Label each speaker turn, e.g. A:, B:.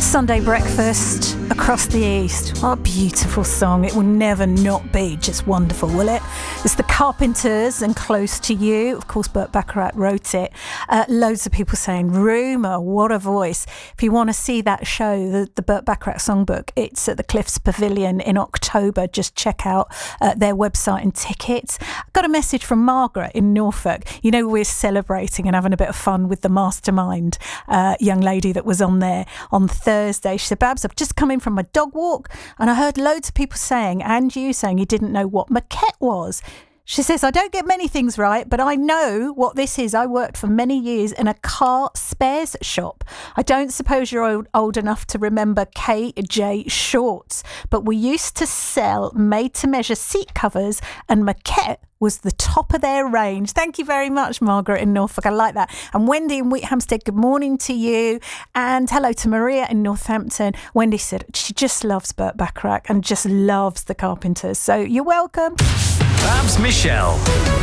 A: Sunday breakfast across the east. What a beautiful song. It will never not be just wonderful, will it? It's the Carpenters and Close to You. Of course, Burt Bacharach wrote it. Loads of people saying, Rumour, what a voice. If you want to see that show, the Burt Bacharach songbook, it's at the Cliffs Pavilion in October. Just check out their website and tickets. I got a message from Margaret in Norfolk. You know, we're celebrating and having a bit of fun with the Mastermind young lady that was on there on Thursday. She said, Babs, I've just come in from my dog walk and I heard loads of people saying, and you saying, you didn't know what maquette was. She says, I don't get many things right, but I know what this is. I worked for many years in a car spares shop. I don't suppose you're old enough to remember KJ Shorts, but we used to sell made-to-measure seat covers and maquette was the top of their range. Thank you very much, Margaret in Norfolk. I like that. And Wendy in Wheat Hampstead, good morning to you. And hello to Maria in Northampton. Wendy said she just loves Burt Bacharach and just loves the Carpenters. So you're welcome.
B: Babs Michelle.